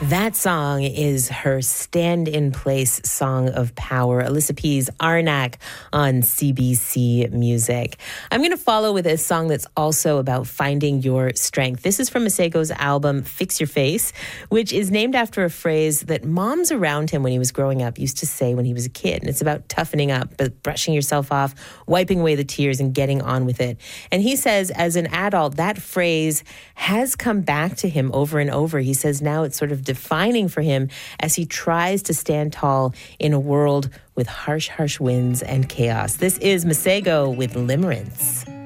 That song is her stand-in-place song of power. Alyssa P's Arnak on CBC Music. I'm going to follow with a song that's also about finding your strength. This is from Masego's album, Fix Your Face, which is named after a phrase that moms around him when he was growing up used to say when he was a kid. And it's about toughening up, but brushing yourself off, wiping away the tears, and getting on with it. And he says, as an adult, that phrase has come back to him over and over. He says now it's sort of defining for him as he tries to stand tall in a world with harsh, harsh winds and chaos. This is Masego with Limerence.